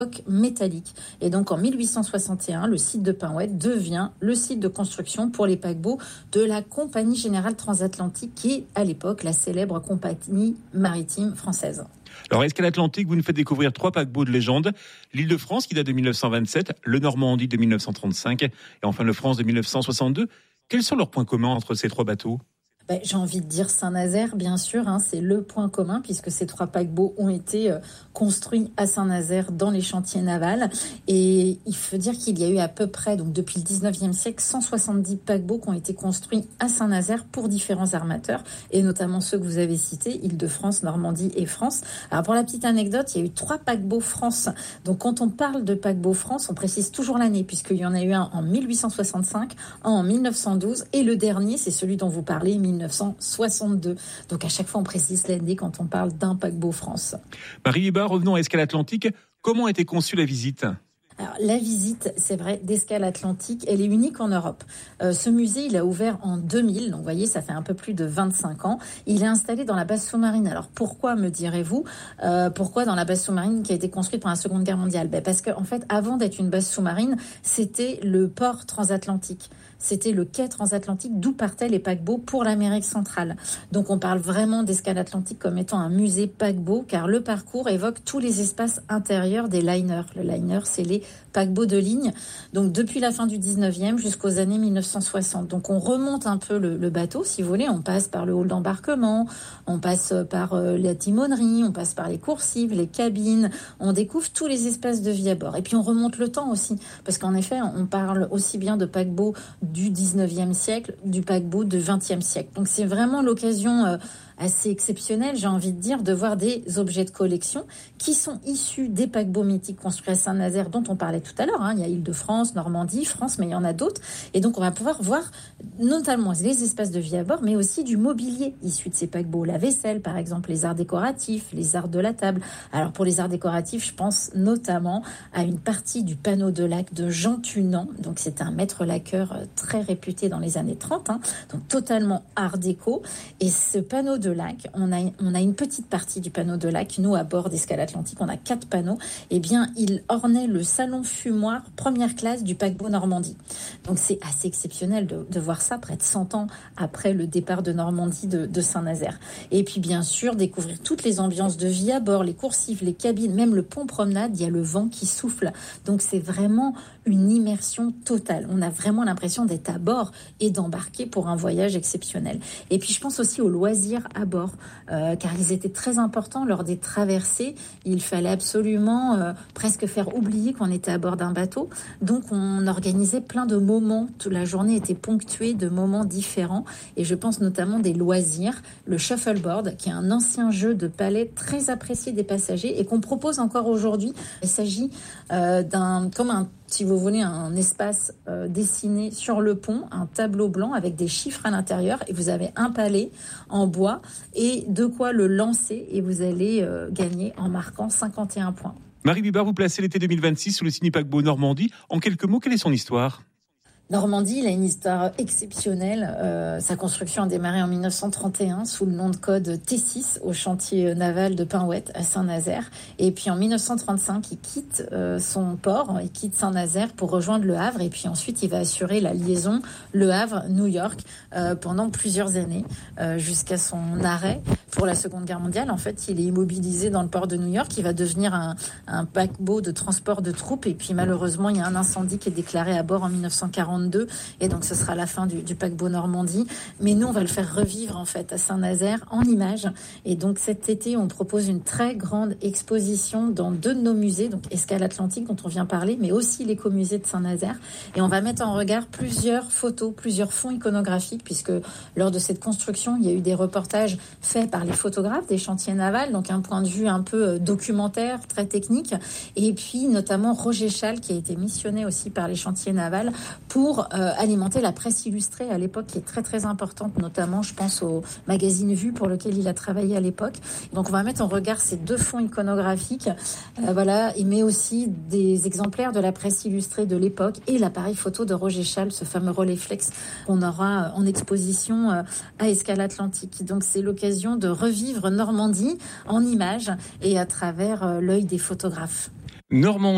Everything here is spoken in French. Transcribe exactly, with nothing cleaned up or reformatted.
métallique. Et donc en mille huit cent soixante et un, le site de Pinhouette devient le site de construction pour les paquebots de la Compagnie Générale Transatlantique, qui est à l'époque la célèbre compagnie maritime française. Alors, Escale Atlantique, vous nous faites découvrir trois paquebots de légende. L'Île-de-France, qui date de dix-neuf cent vingt-sept, le Normandie de dix-neuf cent trente-cinq et enfin le France de dix-neuf cent soixante-deux. Quels sont leurs points communs entre ces trois bateaux ? Ben, j'ai envie de dire Saint-Nazaire, bien sûr, hein, c'est le point commun puisque ces trois paquebots ont été euh, construits à Saint-Nazaire dans les chantiers navals. Et il faut dire qu'il y a eu à peu près, donc depuis le dix-neuvième siècle, cent soixante-dix paquebots qui ont été construits à Saint-Nazaire pour différents armateurs, et notamment ceux que vous avez cités, Île-de-France, Normandie et France. Alors pour la petite anecdote, il y a eu trois paquebots France. Donc quand on parle de paquebots France, on précise toujours l'année, puisqu'il y en a eu un en mille huit cent soixante-cinq, un en mille neuf cent douze, et le dernier, c'est celui dont vous parlez, mille neuf cent soixante-deux. Donc à chaque fois, on précise l'année quand on parle d'un paquebot France. Marie Hébert, revenons à Escale Atlantique. Comment a été conçue la visite ? Alors, la visite, c'est vrai, d'Escale Atlantique, elle est unique en Europe. Euh, ce musée, il a ouvert en deux mille, donc vous voyez, ça fait un peu plus de vingt-cinq ans. Il est installé dans la base sous-marine. Alors pourquoi, me direz-vous, euh, pourquoi dans la base sous-marine qui a été construite pendant la Seconde Guerre mondiale ? Ben parce qu'en fait, avant d'être une base sous-marine, c'était le port transatlantique. C'était le quai transatlantique d'où partaient les paquebots pour l'Amérique centrale. Donc on parle vraiment d'Escale Atlantique comme étant un musée paquebot, car le parcours évoque tous les espaces intérieurs des liners. Le liner, c'est les paquebots de ligne, donc depuis la fin du dix-neuvième jusqu'aux années mille neuf cent soixante. Donc on remonte un peu le, le bateau, si vous voulez, on passe par le hall d'embarquement, on passe par euh, la timonerie, on passe par les coursives, les cabines, on découvre tous les espaces de vie à bord. Et puis on remonte le temps aussi, parce qu'en effet, on parle aussi bien de paquebots du dix-neuvième siècle, du paquebot du vingtième siècle. Donc c'est vraiment l'occasion euh, assez exceptionnelle, j'ai envie de dire, de voir des objets de collection qui sont issus des paquebots mythiques construits à Saint-Nazaire dont on parlait tout à l'heure. Hein. Il y a Île-de-France, Normandie, France, mais il y en a d'autres. Et donc on va pouvoir voir notamment les espaces de vie à bord, mais aussi du mobilier issu de ces paquebots. La vaisselle, par exemple, les arts décoratifs, les arts de la table. Alors pour les arts décoratifs, je pense notamment à une partie du panneau de laque de Jean Tunand. Donc c'est un maître laqueur très réputé dans les années trente, hein, donc totalement art déco. Et ce panneau de laque, on a, on a une petite partie du panneau de laque, nous à bord d'Escale Atlantique, on a quatre panneaux, et bien il ornait le salon fumoir première classe du paquebot Normandie. Donc c'est assez exceptionnel de, de voir ça près de cent ans après le départ de Normandie de, de Saint-Nazaire. Et puis bien sûr, découvrir toutes les ambiances de vie à bord, les coursives, les cabines, même le pont promenade, il y a le vent qui souffle. Donc c'est vraiment une immersion totale. On a vraiment l'impression d'être à bord et d'embarquer pour un voyage exceptionnel. Et puis je pense aussi aux loisirs à bord, euh, car ils étaient très importants lors des traversées. Il fallait absolument euh, presque faire oublier qu'on était à bord d'un bateau. Donc on organisait plein de moments. Toute la journée était ponctuée de moments différents. Et je pense notamment des loisirs, le shuffleboard, qui est un ancien jeu de palais très apprécié des passagers et qu'on propose encore aujourd'hui. Il s'agit euh, d'un comme un si vous voulez, un espace euh, dessiné sur le pont, un tableau blanc avec des chiffres à l'intérieur, et vous avez un palais en bois et de quoi le lancer, et vous allez euh, gagner en marquant cinquante et un points. Marie Bibard, vous placez l'été deux mille vingt-six sous le signe paquebot Normandie. En quelques mots, quelle est son histoire ? Normandie, il a une histoire exceptionnelle. Euh, sa construction a démarré en mille neuf cent trente et un sous le nom de code T six au chantier naval de Pinhouette à Saint-Nazaire. Et puis en mille neuf cent trente-cinq, il quitte euh, son port, il quitte Saint-Nazaire pour rejoindre Le Havre. Et puis ensuite, il va assurer la liaison Le Havre-New York euh, pendant plusieurs années euh, jusqu'à son arrêt pour la Seconde Guerre mondiale. En fait, il est immobilisé dans le port de New York. Il va devenir un, un paquebot de transport de troupes. Et puis malheureusement, il y a un incendie qui est déclaré à bord en mille neuf cent quarante-deux. Et donc ce sera la fin du, du paquebot Normandie. Mais nous, on va le faire revivre en fait à Saint-Nazaire en images. Et donc cet été, on propose une très grande exposition dans deux de nos musées, donc Escale Atlantique dont on vient parler, mais aussi l'écomusée de Saint-Nazaire. Et on va mettre en regard plusieurs photos, plusieurs fonds iconographiques, puisque lors de cette construction, il y a eu des reportages faits par les photographes des chantiers navals, donc un point de vue un peu documentaire, très technique. Et puis notamment Roger Chal, qui a été missionné aussi par les chantiers navals pour pour euh, alimenter la presse illustrée à l'époque, qui est très très importante, notamment je pense au magazine Vue pour lequel il a travaillé à l'époque. Donc on va mettre en regard ces deux fonds iconographiques, euh, voilà, et mais aussi des exemplaires de la presse illustrée de l'époque et l'appareil photo de Roger Chal, ce fameux Rolleiflex qu'on aura en exposition euh, à Escale Atlantique. Donc c'est l'occasion de revivre Normandie en images et à travers euh, l'œil des photographes. Normandie.